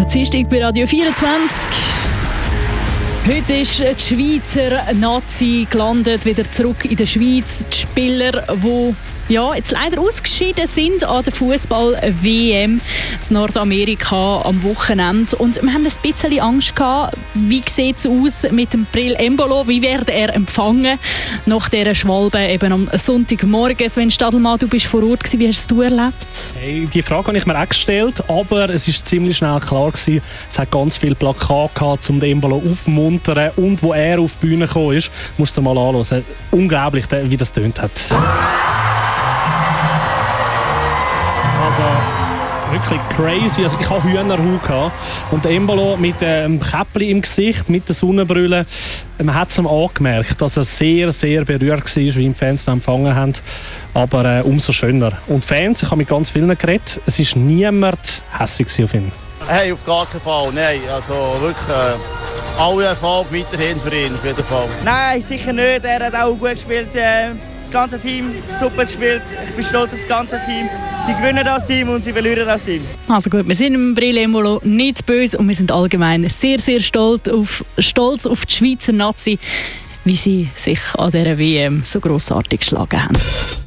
Dienstag bei Radio 24. Heute ist die Schweizer Nazi gelandet, wieder zurück in der Schweiz. Die Spieler, die jetzt leider ausgeschieden sind an der Fußball-WM in Nordamerika am Wochenende. Und wir haben ein bisschen Angst gehabt, wie sieht es aus mit dem Breel Embolo, wie wird er empfangen nach dieser Schwalbe eben am Sonntagmorgen. Sven Stadelmann, du bist vor Ort gewesen, wie hast du erlebt? Hey, die Frage habe ich mir auch gestellt, aber es ist ziemlich schnell klar gewesen, es hat ganz viele Plakate gehabt, um den Embolo aufzumuntern, und wo er auf die Bühne gekommen ist, musst du mal anschauen. Unglaublich, wie das tönt hat. Also wirklich crazy. Also ich hatte Hühnerhaut und Embolo mit dem Käppli im Gesicht, mit der Sonnenbrille. Man hat es ihm angemerkt, dass er sehr, sehr berührt war, wie die Fans ihn empfangen haben. Aber umso schöner. Und Fans, ich habe mit ganz vielen geredet, es war niemand hässlich auf ihn. Hey, auf gar keinen Fall, nein. Also wirklich alle Erfolg weiterhin für ihn, auf jeden Fall. Nein, sicher nicht. Er hat auch gut gespielt. Das ganze Team super gespielt. Ich bin stolz auf das ganze Team. Sie gewinnen das Team und sie verlieren das Team. Also gut, wir sind im Breel Embolo nicht böse und wir sind allgemein sehr, sehr stolz auf die Schweizer Nazi, wie sie sich an dieser WM so grossartig geschlagen haben.